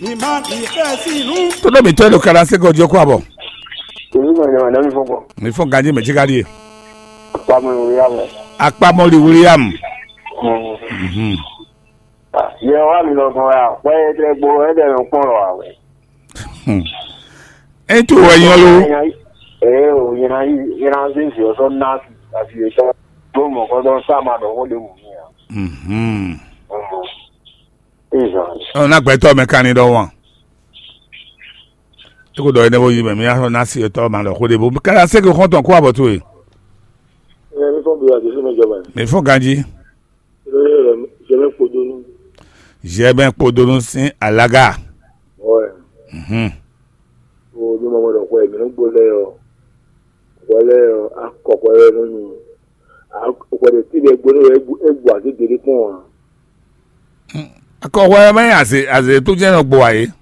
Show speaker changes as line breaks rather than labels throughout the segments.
To do mi to do kara se go je ko abo.
Na mi foko.
Mi fo gaji me jigari.
Apamori
William.
Ye wa mi lo so ya, pe te gbo e de n pon ro awe.
En tu wa yan lo.
O yana sin si o so na asi e so bo mo ko do sa ma do wo le wu ni ya.
O na gbe to me kan ni do won. Tó do ene bo yi me mi a na si to ma lo ko de bo kara se ko ton ko abo to e. Mais faut gagner. J'ai bien pour donner sin alaga.
Ouais. O ni mo do ko e mi no gbole o. Wole akoko e nu. Akoko de ti de gbole egbu ati dere pon.
Akoko e me ase to je no gbo aye.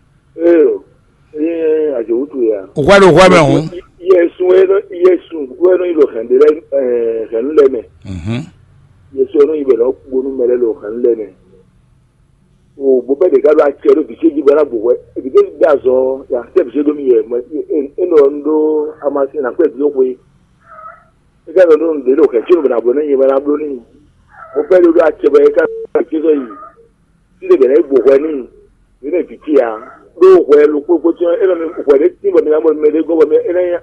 Aje utu ya.
O kwa do kwa me hun.
Yesu bueno y lo gendele genleme. Yesu no ibe lo gbonu mele lo genleme. O bo be de ga ba chero bi seji bara bo we. Bi de dazo ya se bi se do mi ye eno ndo amasi na pe bi okwe. E ga ndo de lo ke chero na bo na ye bara bo ni. Mo pe lo ga che ba e ka ki so yi. Ti de bere bo we ni. Ni ne bi ti ya. Lo we lo ko ti e lo mi ko de ti bo mi na mo me de go bo me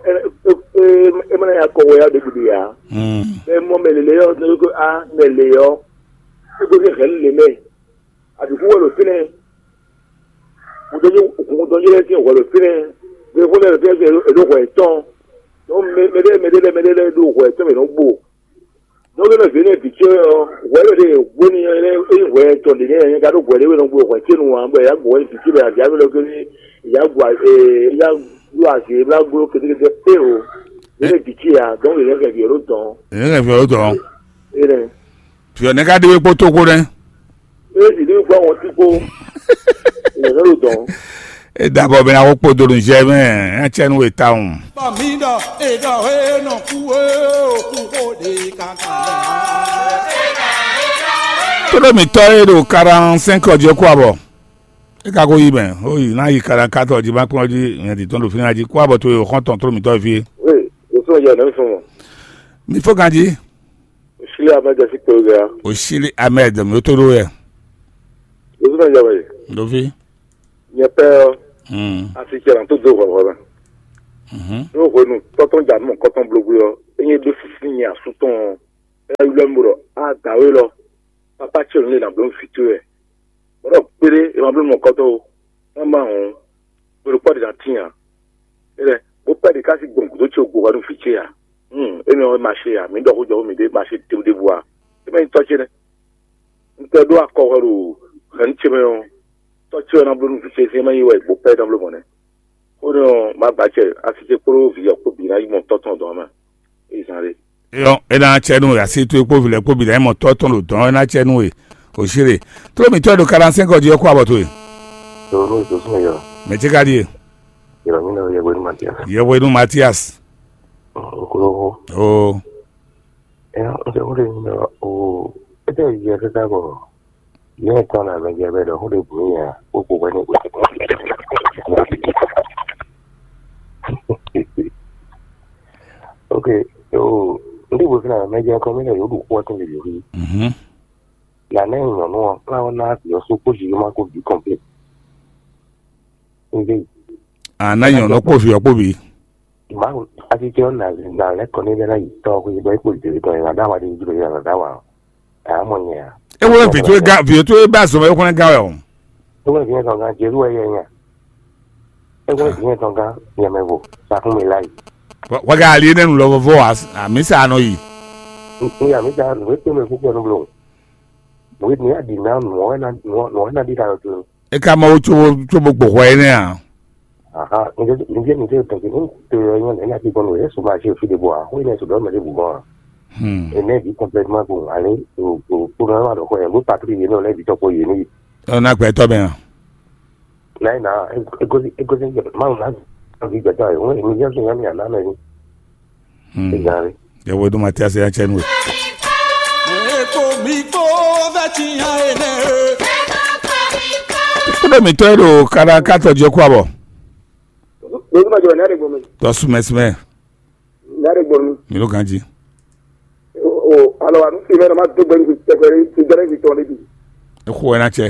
e mana ya ko we ya de bi ya. E mo me le yo no ko a me le yo. E go ke gel le me. Aduku wo lo fine. Mo do je ti wo lo fine. Be ko le fe e lo ko e ton. No me de do ko e ton me no gbo. No ke le fine bi che o wo le de gbo ni e wo e ton de ni ga do gbo le we no gbo ko ti nu wa bo ya gbo e ti ki be ya lo ke ni ya gbo ya lu ase bla gbo ke de pe o. Ele bikia donc il est violent ton.
Il est violent.
Ele.
Tu as regardé le poteau quoi hein?
Il dit quoi on tipo. Il est violent.
Et d'abord ben a po do le jamais un chenu eta on.
Baminda e da he no ku de kaka.
To do mi to e do 45 ojo ko abo. E ka go yi ben. O yi na yi 44 ojo ba pon ojo yen di ton lo fi na ji ko abo to e kon ton to mi to fi. Mi faut gagner.
Oshile Ahmed Asikpega.
Oshile Ahmed mi to ro e.
Ozo na yawe.
Do fi.
Nye pe Asikpega to do wa wa. No ko nu to ton ja mo ko ton blogu yo. Enye do fifi ni asuton. E lu muro a dawe lo. Papa chelo ni na blon fitu e. Oro pere e ma blon mo ko to. Ma hon. Oro pa de atia. Ele o pa de kasi gbonku to ti ogo wa nu fiche ya. Emi o ma se ya mi do ko jo mi de ma se ti de bua. E me to che ne. Nte do akoro kan che me o. To che na blon fiche se ma yi wa bo pa da blon ne. O no ma ba che asije koro vi ko bi na yi mo to ton do ma. E sare.
Yo e na chenu ya se tu epo vile ko bi da mo to ton lo don na chenu e. Oshire. To mi to do 45 ojo ko abo to e.
Do so yo.
Me che gadi e.
Yo mi no ye bueno Matias.
Ye bueno Matias.
Oh. O se ore no o ete ye ka ta go. Ye ta na be ye be do ho de bu ya. O ko ba ni. Okay. Yo, ndi bu na me je ko me le yo du ko tin le yo. La ne no la na yo so ko ji ma ko bi complete.
Na yo no ko fi o ko bi.
Ma ati je na le ko ni be na to ko be ko de to na da wa de ju ya da wa. Mo nya.
E wo fi to e ba so me ko na ga we o.
E wo fi to ga je ru e nya. E wo fi to ga ya me bo. Sa fun mi lai.
Wa ga ali nenu lo vo as mi sa no yi.
Ya mi sa no te me ku ko no blo. Mo ni adi na no na di da to.
E ka ma o cho mo gbo ho ni a.
Aha, ni je to ki to yo na ti bono e so ma je fi de bo a. Ho ni so do me de bu bo. E ne di complètement bon ale o pour na do ko e mo patri ni no le di to ko yi ni.
O na gbe to be.
Na e go ma na vi ga dai o ni je so ya mi na na ni. Exactly.
Ye wo do Matias ya chenu.
E ko mi ko va ti ya ene.
Todo mi todo cada cato je kwabo.
Lójú máa jọ ní àdìgbò mi.
To sumesme.
Ní àdìgbò mi.
Mi lo kanji.
O alọ wa nufi mẹ́rin máa tó gbẹ́rù fi tẹ̀gbẹ́rẹ́ fi gbẹ́rẹ́ fi tọ́ níbi.
E ko na che.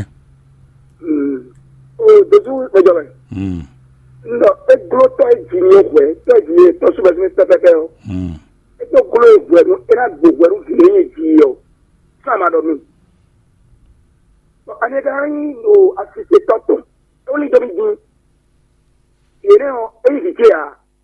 O dojú ẹjọ rẹ̀. Nọ eglo tọ́ ìjì ni okùn ẹ̀ tọ́ ìjì yẹn tọ́ súnmọ́ sí ní pẹ́pẹ́pẹ́ o. Ètò gbolo ìbù ẹ̀nu ẹ̀rá gbogbo ẹ̀rú fi lẹ́yìn ìjì yẹ o. Fún àmàdọ̀ mi. Anega yín lo àṣìṣe tọ́tọ̀. Ó ní ìjọba ìdí. Èrè hàn èyí fi jẹ́ à.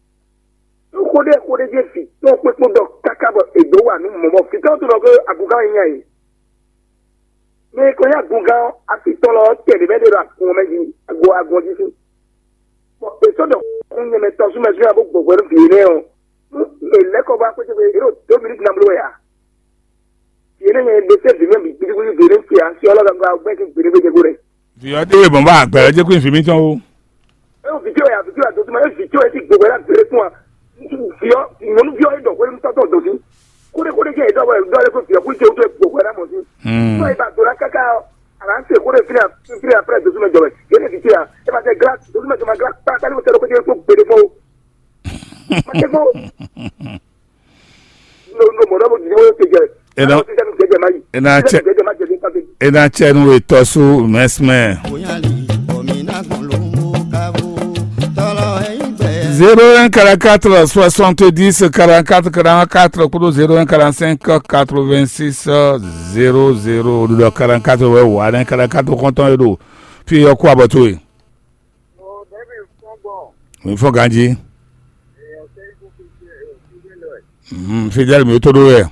Kódé jẹ́ fi tó pé kó dọ̀ kákábọ̀ èdò wà ní mọ̀mọ́ fi tó tó lọ pé àgùnkàn yín yà yìí. Ní kò yá àgùnkàn àti tọ́lọ tẹ̀lé bẹ́ẹ̀ dèrò àgùn méjì àgùn ọjí sí. Èso dọ̀ ń yẹmẹ tọ́ súnmọ́ sí àbò gbogbo ẹ̀rù fi èrè hàn. Èlẹ́kọ̀ọ́ bá pété pé èrò tó mi ní ti nàbúrò yà. Èrè yẹn lè tẹ̀ bí mẹ́bi gbígbí bèrè fi à sí ọlọ́gàgbà gbẹ́kì gbèrè gbèjẹ gbòrè.
Fi ọdẹ ìbọn bá àgbẹ̀rẹ̀ jẹ́ kó ìfìmí tán o.
Ẹ ò fìdí ọ̀yà àtúntò ẹ fìdí ọ̀yà sì gbogbo ẹ̀rọ àgbèrè fún wa. Fìọ́ ìwọ̀n fìọ́ ẹ̀dọ̀ pé tọ́tọ̀ dòdì. Kódé jẹ́ ìdọ́wọ́ ẹ̀dọ́ ẹ̀kọ́ fìọ́ kúrò tó gbogbo ẹ̀rọ mọ̀ sí. Fún ìbá tó rà káká àrà ń sè kódé fìrì àpẹẹrẹ tó súnmọ́ jọ̀wẹ̀. Yéé fi tíya ẹ máa tẹ gíláàsì tó súnmọ́ jọ̀wọ́ gíláàsì tá a ní wọ́n tẹ́lẹ̀ kó gbèrè fún o. Máa fún. Mọ̀nàmọ́ jìnnì wọ́n ti jẹ.
Ena chenu etosu mesme. 01 44 70 44 44 pour 01 45 86 00 de 44 ouais ouais 44 content euro puis yoko abotoe il faut gagner fidèle mais todo é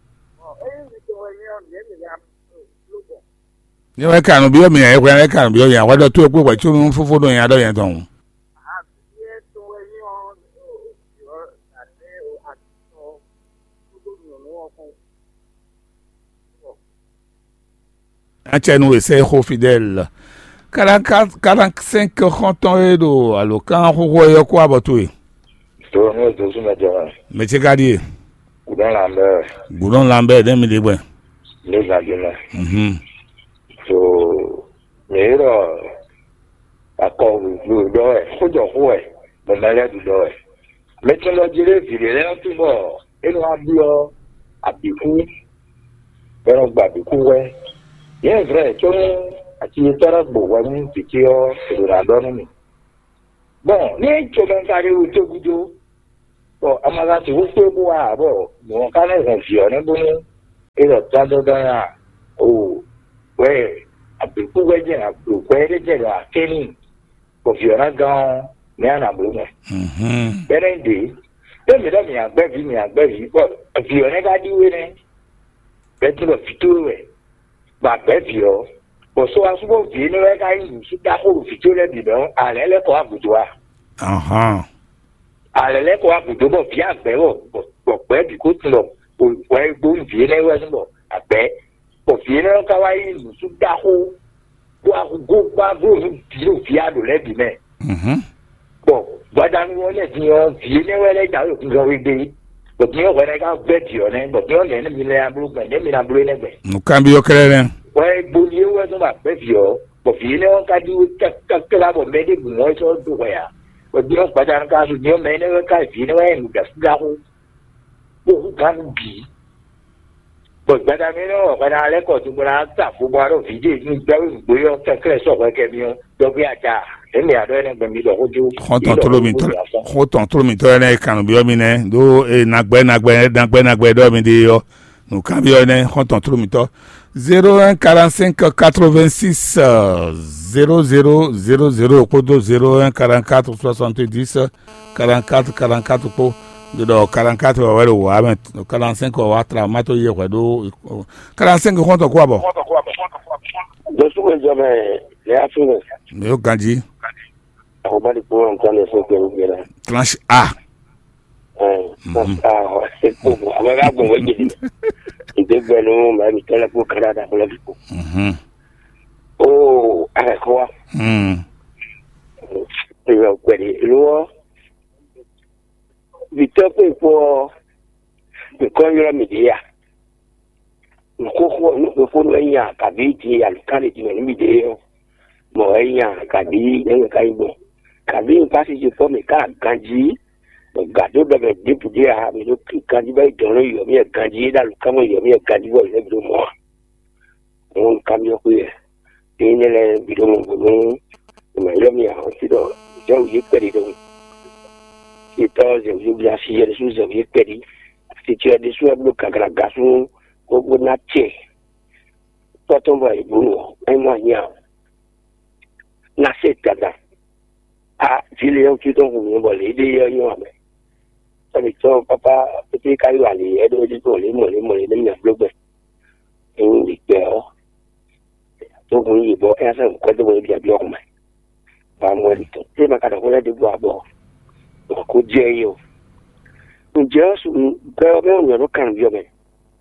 ni we kan bi o mi e we kan bi o yan wa do to epo wa chu fufu do yan do yan ton Achenu ese fidèle 44 45 40 euro alors quand on yo kwa botwe
to no to suma jara
me che gadi Goudon Lambert dem de bwe
le gadina so mero akọ lu do e fojo ho e mo mele du do e me che lo jire vire le tu bo enu abio abiku pero gba biku we ye vrai to ati tara bo wa ni tikio dura do ni bon ni to ben kare u to gudo bo amaga ti wo pe bo wa bo mo ka le ran fi o ni bo ni e lo ta do da o we abiku we je abiku we je la keni ko fi ora gan ni ana bo ni berende temi da mi agbe vi bo fi o ni ga di we ni betu fito we ba be fi o o so asubo vi ni we ka yin si da ko fito le bi don ale le ko abudu wa ale le ko abudu bo fi agbe bo pe bi ko tun lo o we gbo vi ni we so agbe o fi ni ka wa yin su da ko go bi lo fi ado le bi me bo gbada ni won le ti o vi ni we le da yo ko we de but you when I got bet you ne but you ne mi le abru gbe ne mi na abru ne gbe
no kan bi yo kere
we bu ni we so ba bet you but fi ne on ka di ka la bo me de bu no so do ya but you pa jan ka su ni me ne ka fi ne we mu da ga ho bo kan bi but gbada mi no pa na le ko tu bra ta fu bwa ro fi de ni gbe gbo yo kekere so ko ke mi o do bi aja emi ado ene gbe mi do hoju hoton tolo mi to ene kan bi o mi ne do nagbe do mi de yo no kan bi o ene hoton tolo mi to 01 45 86 0000 kodo 01 44 70 44 44 po do 44 wa wale wa 45 wa tra mato ye kwa do 45 hoton kwa bo do su ko jame le afu
ne o ganji
o bali po on kan so ke ngera
tranche A
aga go weje ide gbenu ma mi tele po Canada ko le ko o aga ko yo kwedi lo vitapo po ko yoro media ko no fo no ya ka bi ti ya kan ti ni media mo enya kadi enya kai bo kadi pasi je fo me ka ganji gado da be deputy a mi lo ganji ba idoro yo mi ganji da lu kamo yo mi ganji bo le do mo on cambio qui tiene le video mo ma yo mi a sido yo yi pedi do si to je bi asi je su je yi pedi si tu as des soins de cagration ko na che to to ba ibu ai mo nya na se tada a jile yo ki to ko mi bo le de yo me sabi to papa petit kai wa ni e do ji to le mo le na blog be en di pe o to ko yi bo e sa ko de bo bi abi o mai ba mo li to te ma ka da ko le de bo abo ko je yo just go me on kan bio me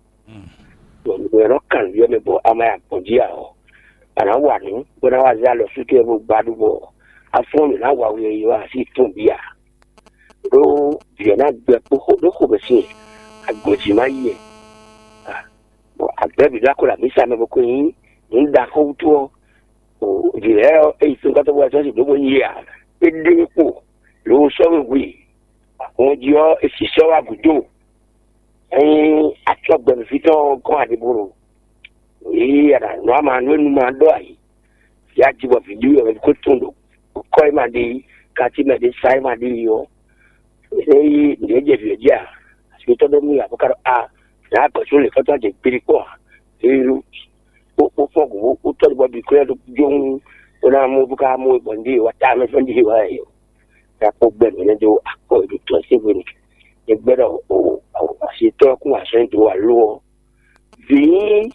no kan bio me bo ama apodia o ana wa ni bo na wa za lo su ke bo gbadu bo afon na wa we yo asi tun bia do bi na gbe ko be si agboji ma ye bo agbe bi da ko la mi sa me bo ko yin nda ko to o di le e sun ka to wa so si do bo yi a e de ko lo so we wọ́n jọ ìṣiṣẹ́ wa gùdò ẹ̀yìn àtọ́gbẹ̀rún fitọ́ kọ́ àdìbòrò èyí àdá ní wọ́n máa lónìí máa dọ́ àyè tí a jìbọ̀ fìdí ọ̀rẹ́ kó tó lò kọ́ ẹ̀ máa di kàtí máa di sáì máa di yọ ẹ̀yìn ìdíyẹ́jẹ̀ fìdí à àti tọ́dọ̀ mi àbúkárọ̀ a náà kọ̀ṣọ́ lè fọ́tọ́ àjẹ́ péré pọ̀ ẹ̀yìn ó fọ́ọ̀gù ó tọ́jú bọ́ bí kúrẹ́ tó jóun ó náà mú búká mú ìbọn dé wa tá a mẹ́fẹ́ dé wa yẹ ko gbẹ̀rù ní ọjọ́ àpò ìdútọ̀ síbi ìgbẹ́rọ̀ àṣetọ́ kún àṣẹ ìdúró wà lọ́wọ́ vìyín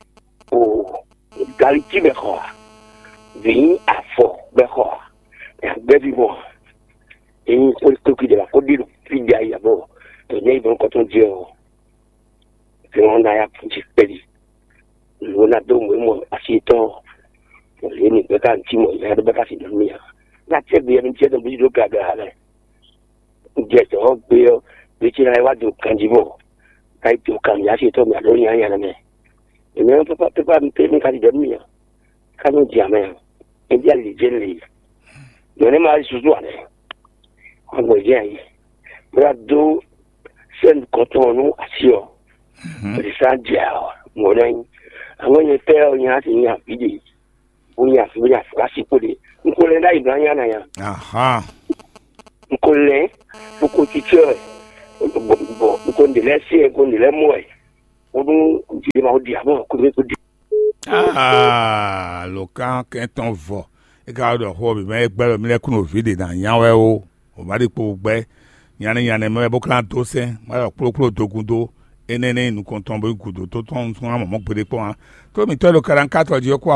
gàlítì bẹ̀kọ̀ vìyín àfọ̀ bẹ̀kọ̀ àgbẹ̀bíbọ̀ èyí kókì dẹ̀rẹ̀ kó dìrò fìdí àyàbọ̀ tòun ìbọn kọ́ tó ń jẹ́ ọ fi wọn náà yà fún ti pẹ́lí ìwọ náà tó mọ̀ àṣetọ́ òlé ní bẹ́ká ntí mọ̀ ìyá rẹ̀ bẹ́ká sì dùn mí yà. Láti ẹgbẹ́ ẹni tí ẹ tó ń bójú ló gàgà rẹ̀ ǹjẹ́ tó ń gbé ọ bí tí náà wá dùn kan jìbọ̀ láì tó kàn yá sí tó mi àlóyìn àyàn rẹ̀ mẹ́ èmi náà pépà mi pé mi ká ti dẹ̀ mí yàn ká ló di àmẹ́ yàn ẹbí àlejò lè yàn ní máa ṣoṣo àlẹ́ ọgbọ̀n ìjẹ́ yìí bóyá dó sẹ́ni kan tó ọ̀nù àti ọ̀ òṣìṣẹ́ àjẹ́ mọ̀ lẹ́yìn àwọn yẹn fẹ́ ọ yẹn á sì yàn àfídè ó yàn àfúrásì kó de nkole na ibranya na ya
aha
nkole uko chiche bo uko ndile si uko ndile moe odun di ma odi abo ko me ko di
lo kan ton vo e ka do ho bi me gbe mi le kun o vide na yan we o ma ri po gbe yan me bo kan to se ma pro dogun do enene nu kon ton bo gudo to ton tun amo mo pere po to mi to lo 44 di ko